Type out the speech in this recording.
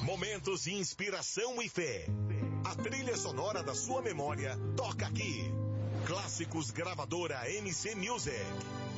Momentos de inspiração e fé. A trilha sonora da sua memória toca aqui. Clássicos Gravadora MC Music.